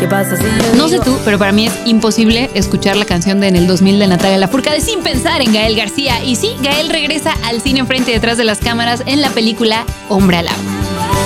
¿Qué pasa si No sé tú, pero para mí es imposible escuchar la canción de En el 2000 de Natalia Lafourcade sin pensar en Gael García. Y sí, Gael regresa al cine frente y detrás de las cámaras en la película Hombre al Agua.